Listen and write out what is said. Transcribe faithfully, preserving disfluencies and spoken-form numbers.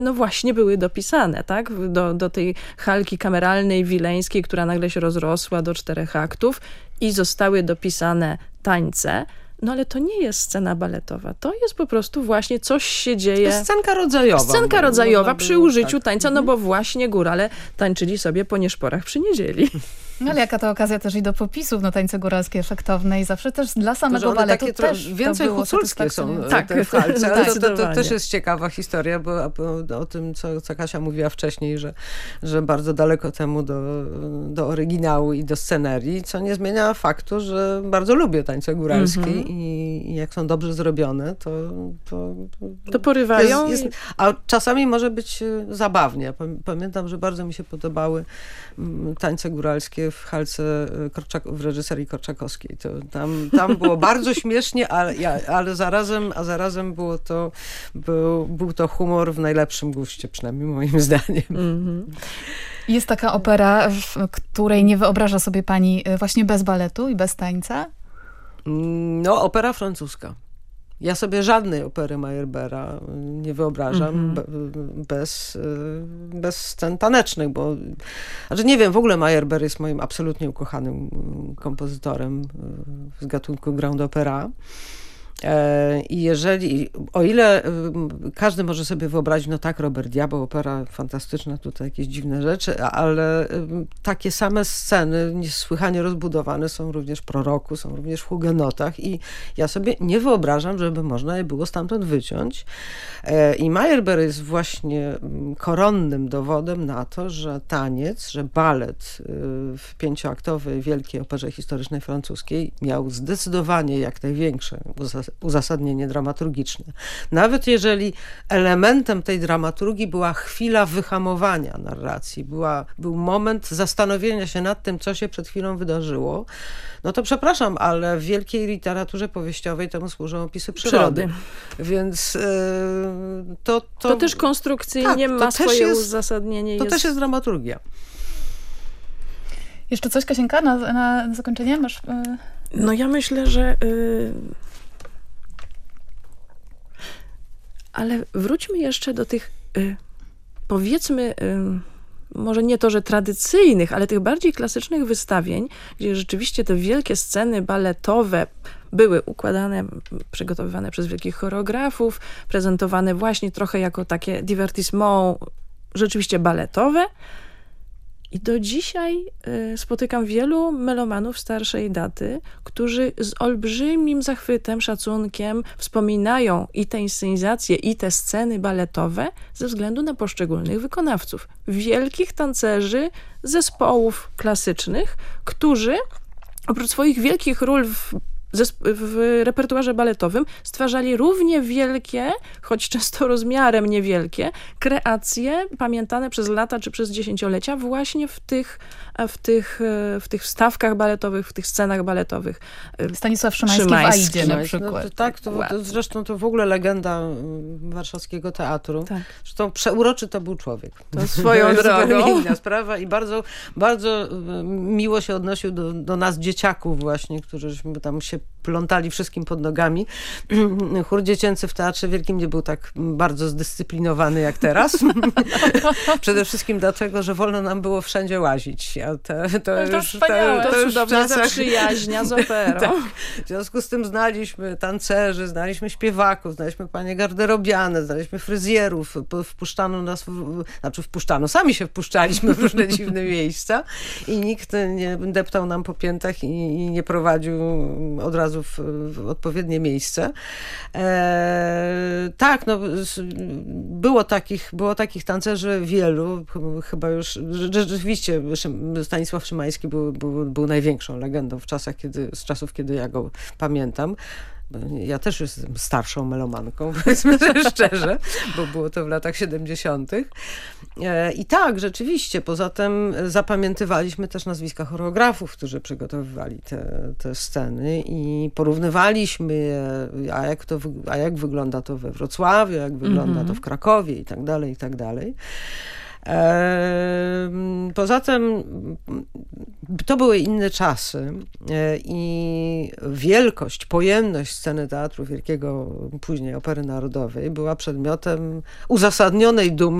no właśnie były dopisane, tak? Do, do tej halki kameralnej, wileńskiej, która nagle się rozrosła do czterech aktów i zostały dopisane tańce. No ale to nie jest scena baletowa. To jest po prostu właśnie coś się dzieje. To jest scenka rodzajowa. Scenka rodzajowa przy było, użyciu tak. tańca, no bo właśnie górale tańczyli sobie po nieszporach przy niedzieli. No ale jaka to okazja też i do popisów, no tańce góralskie efektowne i zawsze też dla samego one baletu takie też tro- więcej to było huculskie są Tak, te w halce, ale to, to, to zdecydowanie. też jest ciekawa historia, bo o, o tym, co, co Kasia mówiła wcześniej, że, że bardzo daleko temu do, do oryginału i do scenerii, co nie zmienia faktu, że bardzo lubię tańce góralskie mm-hmm. i, i jak są dobrze zrobione, to to, to porywają. Jest, jest, a czasami może być zabawnie. Pamiętam, że bardzo mi się podobały tańce góralskie w halce Korczak, w reżyserii Korczakowskiej. To tam, tam było bardzo śmiesznie, ale, ale zarazem, a zarazem było to, był, był to humor w najlepszym guście, przynajmniej moim zdaniem. Mm-hmm. Jest taka opera, w której nie wyobraża sobie pani właśnie bez baletu i bez tańca? No, opera francuska. Ja sobie żadnej opery Meyerbeera nie wyobrażam mm-hmm. bez, bez scen tanecznych, bo znaczy nie wiem, w ogóle Meyerbeer jest moim absolutnie ukochanym kompozytorem z gatunku grand opera. I jeżeli, o ile każdy może sobie wyobrazić, no tak, Robert Diabeł, opera fantastyczna, tutaj jakieś dziwne rzeczy, ale takie same sceny niesłychanie rozbudowane są również w Proroku, są również w Hugenotach i ja sobie nie wyobrażam, żeby można je było stamtąd wyciąć. I Meyerbeer jest właśnie koronnym dowodem na to, że taniec, że balet w pięcioaktowej wielkiej operze historycznej francuskiej miał zdecydowanie jak największe uzasadnienie dramaturgiczne. Nawet jeżeli elementem tej dramaturgii była chwila wyhamowania narracji, była, był moment zastanowienia się nad tym, co się przed chwilą wydarzyło, no to przepraszam, ale w wielkiej literaturze powieściowej temu służą opisy przyrody. przyrody. Więc yy, to, to... To też konstrukcyjnie tak, ma swoje jest, uzasadnienie. To jest... też jest dramaturgia. Jeszcze coś, Kasienka, na, na zakończenie? Masz... Yy... No ja myślę, że... Yy... Ale wróćmy jeszcze do tych, y, powiedzmy, y, może nie to, że tradycyjnych, ale tych bardziej klasycznych wystawień, gdzie rzeczywiście te wielkie sceny baletowe były układane, przygotowywane przez wielkich choreografów, prezentowane właśnie trochę jako takie divertissement rzeczywiście baletowe. I do dzisiaj y, spotykam wielu melomanów starszej daty, którzy z olbrzymim zachwytem, szacunkiem wspominają i te inscenizacje, i te sceny baletowe ze względu na poszczególnych wykonawców. Wielkich tancerzy zespołów klasycznych, którzy oprócz swoich wielkich ról w w repertuarze baletowym stwarzali równie wielkie, choć często rozmiarem niewielkie, kreacje pamiętane przez lata czy przez dziesięciolecia właśnie w tych, w tych, w tych wstawkach baletowych, w tych scenach baletowych. Stanisław Szymański, Szymański w Aidzie na przykład. No to, tak, to, to zresztą to w ogóle legenda warszawskiego teatru. Tak. Zresztą przeuroczy to był człowiek. To swoją drogą. Inna sprawa i bardzo, bardzo miło się odnosił do, do nas dzieciaków właśnie, którzyśmy tam się plątali wszystkim pod nogami. Chór dziecięcy w Teatrze Wielkim nie był tak bardzo zdyscyplinowany jak teraz. Przede wszystkim dlatego, że wolno nam było wszędzie łazić. A te, to, to, już, to, to, to już cudownie czasach... zaprzyjaźnia z operą. Tak. W związku z tym znaliśmy tancerzy, znaliśmy śpiewaków, znaliśmy panie garderobiane, znaliśmy fryzjerów, wpuszczano nas, w, znaczy wpuszczano, sami się wpuszczaliśmy w różne dziwne miejsca i nikt nie deptał nam po piętach i, i nie prowadził od razu W, w odpowiednie miejsce. E, tak, no, było takich, było takich tancerzy wielu, chyba już rzeczywiście Stanisław Szymański był, był, był największą legendą w czasach, kiedy, z czasów, kiedy ja go pamiętam. Ja też jestem starszą melomanką, powiedzmy szczerze, bo było to w latach siedemdziesiątych. I tak, rzeczywiście, poza tym zapamiętywaliśmy też nazwiska choreografów, którzy przygotowywali te, te sceny i porównywaliśmy je, a jak, to, a jak wygląda to we Wrocławiu, jak wygląda mm-hmm. to w Krakowie i tak dalej, i tak dalej. Poza tym to były inne czasy i wielkość, pojemność sceny Teatru Wielkiego, później Opery Narodowej, była przedmiotem uzasadnionej dumy